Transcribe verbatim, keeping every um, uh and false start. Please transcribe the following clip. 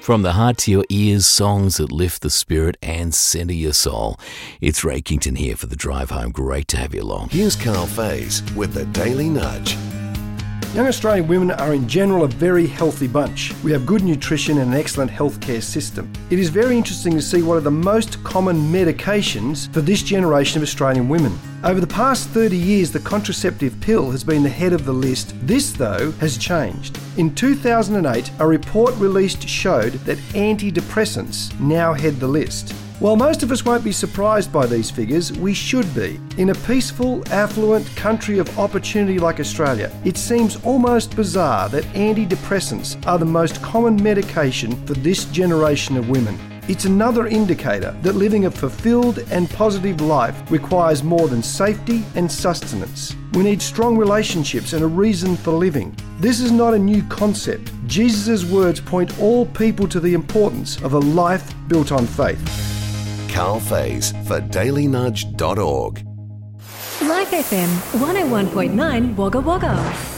From the heart to your ears, songs that lift the spirit and centre your soul. It's Ray Kington here for The Drive Home. Great to have you along. Here's Carl Faze with the Daily Nudge. Young Australian women are in general a very healthy bunch. We have good nutrition and an excellent healthcare system. It is very interesting to see what are the most common medications for this generation of Australian women. Over the past thirty years, the contraceptive pill has been the head of the list. This, though, has changed. In two thousand eight, a report released showed that antidepressants now head the list. While most of us won't be surprised by these figures, we should be. In a peaceful, affluent country of opportunity like Australia, it seems almost bizarre that antidepressants are the most common medication for this generation of women. It's another indicator that living a fulfilled and positive life requires more than safety and sustenance. We need strong relationships and a reason for living. This is not a new concept. Jesus' words point all people to the importance of a life built on faith. Carl Faze for daily nudge dot org. Life F M one oh one point nine Wagga Wagga.